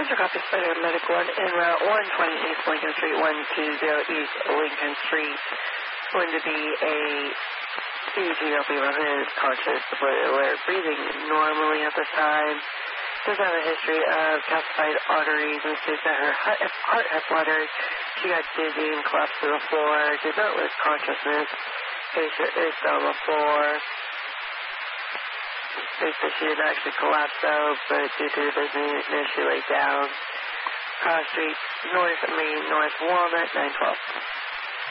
Central Copy Spider Medic 1 en route 120 East Lincoln Street, 120 East Lincoln Street. Going to be a EEG LP1 who is conscious but alert, breathing normally at this time. Does have a history of calcified arteries and states that her heart had fluttered. She got dizzy and collapsed to the floor. Did not lose consciousness. Patient is still on the floor. States that she didn't actually collapse though, but due to the dizziness she laid down. Cross Street, North Main, North Walnut, 912.